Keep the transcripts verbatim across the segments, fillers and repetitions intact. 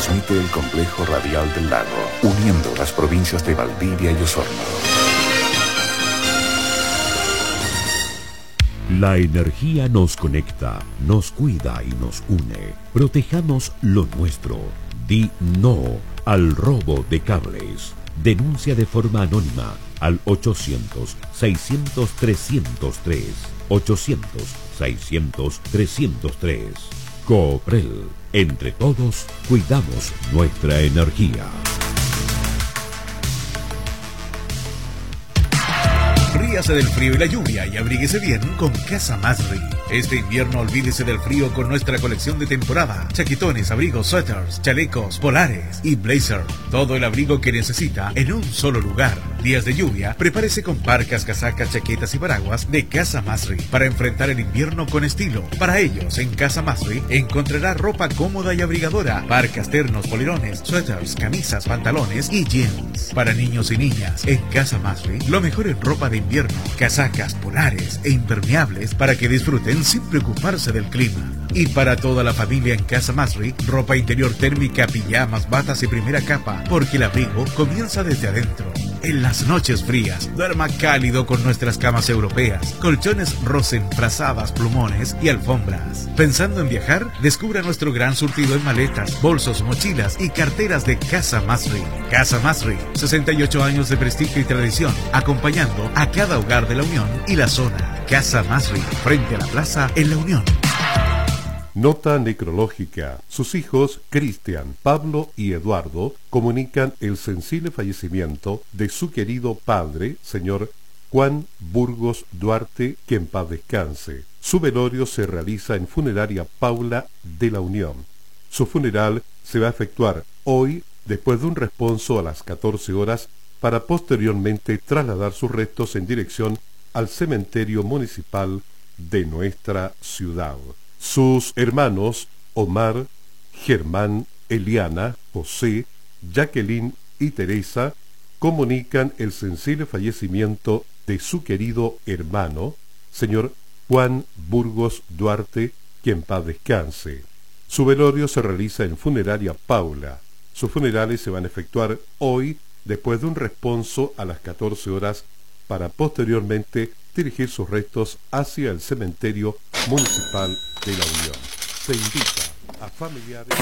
transmite el complejo radial del lago, uniendo las provincias de Valdivia y Osorno. La energía nos conecta, nos cuida y nos une. Protejamos lo nuestro. Di no al robo de cables. Denuncia de forma anónima al ochocientos, seiscientos, trescientos tres. ochocientos, seiscientos, trescientos tres. Cooprel. Entre todos, cuidamos nuestra energía. Ríase del frío y la lluvia y abríguese bien con Casa Masri. Este invierno olvídese del frío con nuestra colección de temporada. Chaquetones, abrigos, suéteres, chalecos, polares y blazer. Todo el abrigo que necesita en un solo lugar. Días de lluvia, prepárese con parcas, casacas, chaquetas y paraguas de Casa Masri para enfrentar el invierno con estilo. Para ellos, en Casa Masri encontrará ropa cómoda y abrigadora. Parcas, ternos, polerones, suéteres, camisas, pantalones y jeans. Para niños y niñas, en Casa Masri, lo mejor en ropa de invierno, casacas, polares e impermeables para que disfruten sin preocuparse del clima. Y para toda la familia en Casa Masri, ropa interior térmica, pijamas, batas y primera capa, porque el abrigo comienza desde adentro. En las noches frías, duerma cálido con nuestras camas europeas, colchones Rosen, frazadas, plumones y alfombras. Pensando en viajar, descubra nuestro gran surtido en maletas, bolsos, mochilas y carteras de Casa Masri. Casa Masri, sesenta y ocho años de prestigio y tradición, acompañando a cada hogar de la Unión y la zona. Casa Masri, frente a la plaza en la Unión. Nota necrológica. Sus hijos, Cristian, Pablo y Eduardo, comunican el sensible fallecimiento de su querido padre, señor Juan Burgos Duarte, que en paz descanse. Su velorio se realiza en Funeraria Paula de la Unión. Su funeral se va a efectuar hoy, después de un responso a las catorce horas, para posteriormente trasladar sus restos en dirección al cementerio municipal de nuestra ciudad. Sus hermanos Omar, Germán, Eliana, José, Jacqueline y Teresa comunican el sensible fallecimiento de su querido hermano, señor Juan Burgos Duarte, que en paz descanse. Su velorio se realiza en Funeraria Paula. Sus funerales se van a efectuar hoy, después de un responso a las catorce horas, para posteriormente dirigir sus restos hacia el cementerio municipal de la Unión. Se invita a familiares.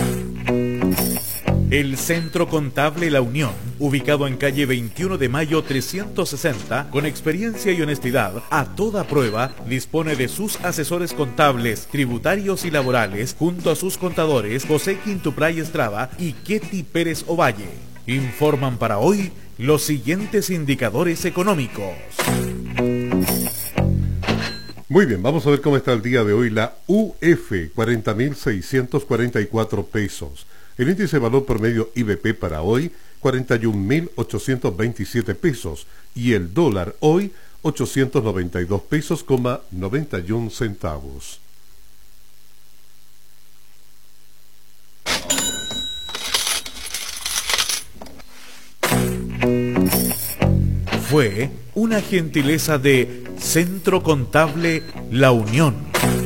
El Centro Contable La Unión, ubicado en calle veintiuno de mayo trescientos sesenta, con experiencia y honestidad a toda prueba, dispone de sus asesores contables, tributarios y laborales, junto a sus contadores José Quintupray Estrada y Ketty Pérez Ovalle. Informan para hoy los siguientes indicadores económicos. Muy bien, vamos a ver cómo está el día de hoy la U F, cuarenta mil seiscientos cuarenta y cuatro pesos. El índice de valor promedio I B P para hoy, cuarenta y un mil ochocientos veintisiete pesos. Y el dólar hoy, ochocientos noventa y dos pesos, coma noventa y un centavos. Fue una gentileza de Centro Contable La Unión.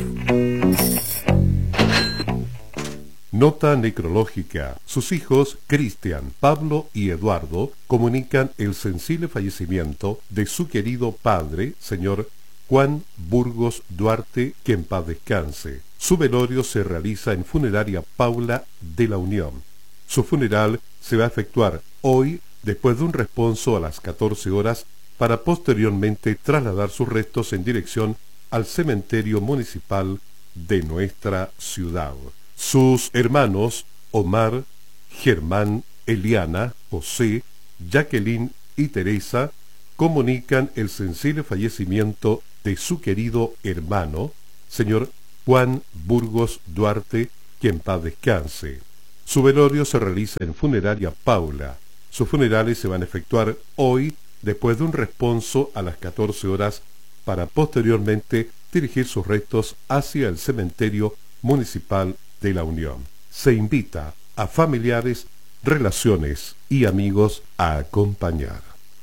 Nota necrológica. Sus hijos, Cristian, Pablo y Eduardo, comunican el sensible fallecimiento de su querido padre, señor Juan Burgos Duarte, que en paz descanse. Su velorio se realiza en Funeraria Paula de la Unión. Su funeral se va a efectuar hoy, después de un responso a las catorce horas, para posteriormente trasladar sus restos en dirección al cementerio municipal de nuestra ciudad. Sus hermanos Omar, Germán, Eliana, José, Jacqueline y Teresa comunican el sensible fallecimiento de su querido hermano, señor Juan Burgos Duarte, que en paz descanse. Su velorio se realiza en Funeraria Paula. Sus funerales se van a efectuar hoy, después de un responso a las catorce horas, para posteriormente dirigir sus restos hacia el cementerio municipal de la Unión. Se invita a familiares, relaciones y amigos a acompañar.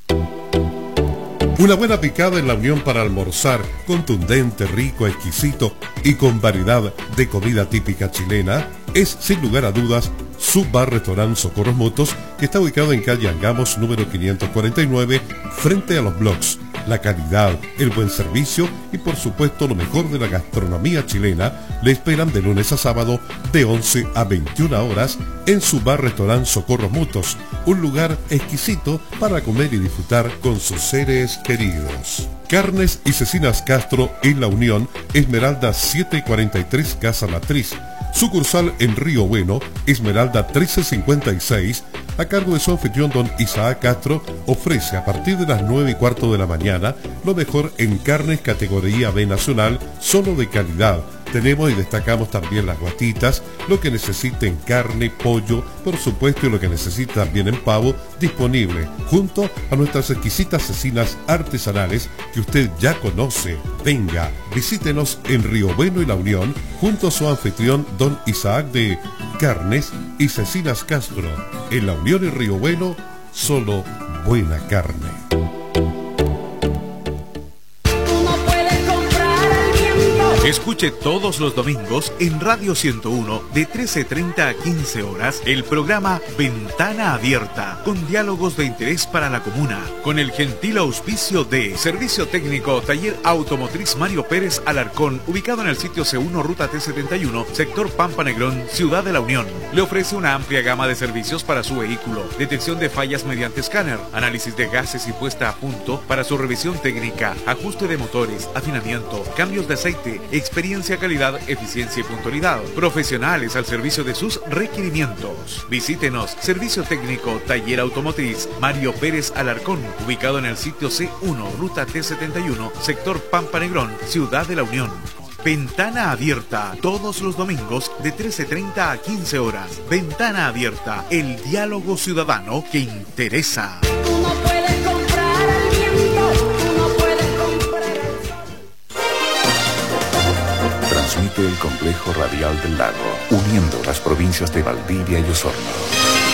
Una buena picada en la Unión para almorzar, contundente, rico, exquisito y con variedad de comida típica chilena, es sin lugar a dudas su bar-restaurante Socorros Motos, que está ubicado en calle Angamos número quinientos cuarenta y nueve, frente a los blogs. La calidad, el buen servicio y por supuesto lo mejor de la gastronomía chilena le esperan de lunes a sábado de once a veintiuna horas en su bar-restaurante Socorros Motos, un lugar exquisito para comer y disfrutar con sus seres queridos. Carnes y Cecinas Castro en La Unión, Esmeralda setecientos cuarenta y tres Casa Matriz. Sucursal en Río Bueno, Esmeralda trece cincuenta y seis, a cargo de su anfitrión don Isaac Castro, ofrece a partir de las nueve y cuarto de la mañana lo mejor en carnes categoría B nacional, solo de calidad. Tenemos y destacamos también las guatitas, lo que necesiten carne, pollo, por supuesto, y lo que necesita también en pavo, disponible, junto a nuestras exquisitas cecinas artesanales que usted ya conoce. Venga, visítenos en Río Bueno y La Unión, junto a su anfitrión don Isaac de Carnes y Cecinas Castro. En La Unión y Río Bueno, solo buena carne. Escuche todos los domingos en Radio ciento uno de trece treinta a quince horas el programa Ventana Abierta, con diálogos de interés para la comuna, con el gentil auspicio de Servicio Técnico Taller Automotriz Mario Pérez Alarcón, ubicado en el sitio C uno Ruta T setenta y uno, sector Pampa Negrón, Ciudad de la Unión. Le ofrece una amplia gama de servicios para su vehículo: detección de fallas mediante escáner, análisis de gases y puesta a punto para su revisión técnica, ajuste de motores, afinamiento, cambios de aceite, experiencia, calidad, eficiencia y puntualidad. Profesionales al servicio de sus requerimientos. Visítenos, Servicio Técnico Taller Automotriz Mario Pérez Alarcón, ubicado en el sitio C uno, Ruta T setenta y uno, sector Pampa Negrón, Ciudad de la Unión. Ventana Abierta, todos los domingos de trece treinta a quince horas. Ventana Abierta, el diálogo ciudadano que interesa. Transmite el Complejo Radial del Lago, uniendo las provincias de Valdivia y Osorno.